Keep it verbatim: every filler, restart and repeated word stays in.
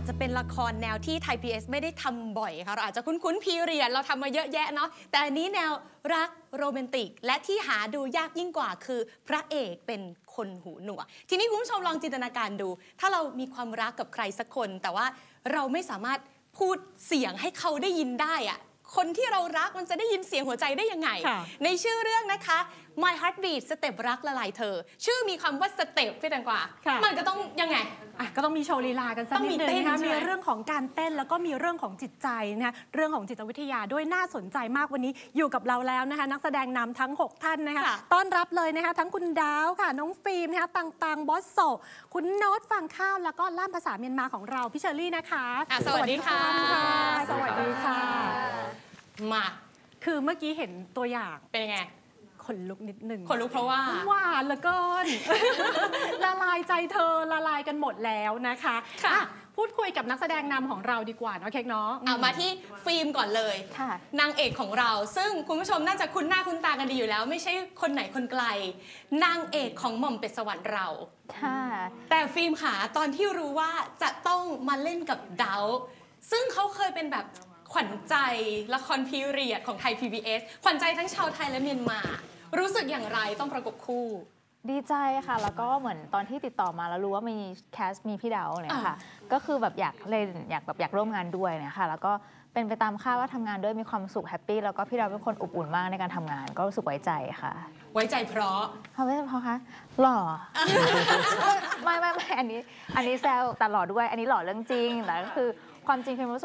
จจะเป็นละครแนวที่ไทย พี บี เอส ไม่ได้ทำบ่อยค่ะเราอาจจะคุ้นๆพีเรียดเราทำมาเยอะแยะเนาะแต่อันนี้แนวรักโรแมนติกและที่หาดูยากยิ่งกว่าคือพระเอกเป็นคนหูหนวกทีนี้คุณผู้ชมลองจินตนาการดูถ้าเรามีความรักกับใครสักคนแต่ว่าเราไม่สามารถพูดเสียงให้เขาได้ยินได้อะคนที่เรารักมันจะได้ยินเสียงหัวใจได้ยังไงในชื่อเรื่องนะคะ My Heartbeat สเต็ปรักละลายเธอชื่อมีคำว่าสเต็ปพี่แตงกวามันก็ต้องยังไงก็ต้องมีโชว์ลีลากันสักนิดนึงนะคะมีเรื่องของการเต้นแล้วก็มีเรื่องของจิตใจนะคะเรื่องของจิตวิทยาด้วยน่าสนใจมากวันนี้อยู่กับเราแล้วนะคะนักแสดงนำทั้งหกท่านนะคะต้อนรับเลยนะคะทั้งคุณดาวค่ะน้องฟิล์มนะคะต่างๆบอสโซคุณโน้ตฟังข้าวแล้วก็ล่ามภาษาเมียนมาของเราพี่เชอรี่นะคะสวัสดีค่ะสวัสดีค่ะมาคือเมื่อกี้เห็นตัวอย่างเป็นไงขนลุกนิดหนึ่งขนลุกเพราะว่าหวานเหลือเกิน ละลายใจเธอละลายกันหมดแล้วนะคะค่ะพูดคุยกับนักแสดงนำของเราดีกว่าเนาะเค้กเนาะเอามาที่ฟิล์มก่อนเลยนางเอกของเราซึ่งคุณผู้ชมน่าจะคุ้นหน้าคุ้นตากันดีอยู่แล้วไม่ใช่คนไหนคนไกลนางเอกของหม่อมเป็ดสวรรค์เราค่ะแต่ฟิล์มขาตอนที่รู้ว่าจะต้องมาเล่นกับดาวซึ่งเขาเคยเป็นแบบขวัญใจละครพีเรียดของไทย พี บี เอส ขวัญใจทั้งชาวไทยและเมียนมารู้สึกอย่างไรต้องประกบคู่ดีใจค่ะแล้วก็เหมือนตอนที่ติดต่อมาแล้วรู้ว่ามีแคสมีพี่ดาวเนี่ยค่ะก็คือแบบอยากเล่นอยากแบบอยากร่วมงานด้วยเนี่ยค่ะแล้วก็เป็นไปตามคาดว่าทำงานด้วยมีความสุขแฮปปี้แล้วก็พี่ดาวเป็นคนอบอุ่นมากในการทำงานก็รู้สึกไว้ใจค่ะไว้ใจเพราะเพราะไม่เพราะคะหล่อ ไม่ไม่ไม่อันนี้อันนี้แซวแต่หล่อด้วยอันนี้หล่อเรื่องจริงแต่ก็คือความจริงคือรู้